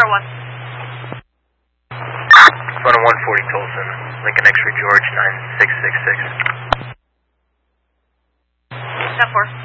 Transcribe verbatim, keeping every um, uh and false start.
Star one. Photo one forty Tolson, Lincoln X-ray George nine six six six. Step four.